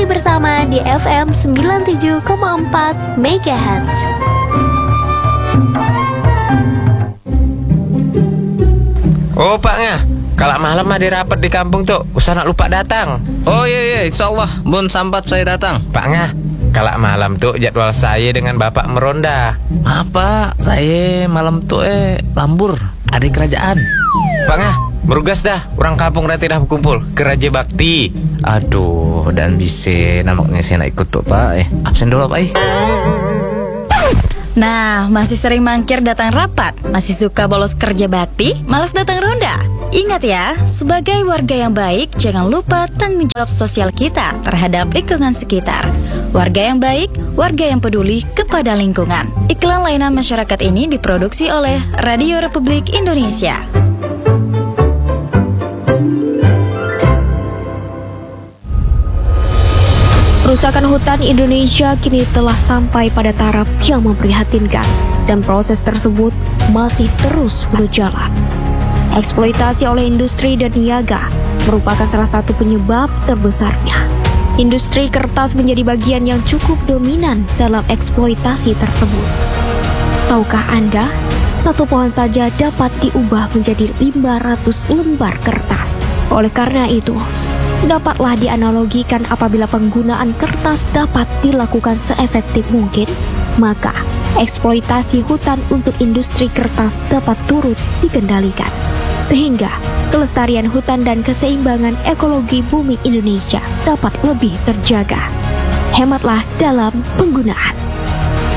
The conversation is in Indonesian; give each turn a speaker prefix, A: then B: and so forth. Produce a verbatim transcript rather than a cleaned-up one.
A: Masih bersama di F M sembilan puluh tujuh koma empat Megahertz.
B: Oh Pak Ngah, kalau malam ada rapat di kampung tuh, usah nak lupa datang.
C: Oh iya iya, insya Allah Bun sampat saya datang.
B: Pak Ngah, kalau malam tuh jadwal saya dengan Bapak meronda.
C: Apa? Saya malam tuh eh lambur, ada kerajaan.
B: Pak Ngah, merugas dah, orang kampung nanti dah berkumpul ke Raja Bakti.
C: Aduh, dan bisa nampaknya saya nak ikut tuh Pak. Eh, absen dulu Pak eh.
D: Nah, masih sering mangkir datang rapat, masih suka bolos kerja bakti, malas datang ronda. Ingat ya, sebagai warga yang baik, jangan lupa tanggung jawab sosial kita terhadap lingkungan sekitar. Warga yang baik, warga yang peduli kepada lingkungan. Iklan layanan masyarakat ini diproduksi oleh Radio Republik Indonesia.
A: Kerusakan hutan Indonesia kini telah sampai pada taraf yang memprihatinkan dan proses tersebut masih terus berjalan. Eksploitasi oleh industri dan niaga merupakan salah satu penyebab terbesarnya. Industri kertas menjadi bagian yang cukup dominan dalam eksploitasi tersebut. Tahukah Anda, satu pohon saja dapat diubah menjadi lima ratus lembar kertas. Oleh karena itu, dapatlah dianalogikan apabila penggunaan kertas dapat dilakukan seefektif mungkin, maka eksploitasi hutan untuk industri kertas dapat turut dikendalikan. Sehingga kelestarian hutan dan keseimbangan ekologi bumi Indonesia dapat lebih terjaga. Hematlah dalam penggunaan.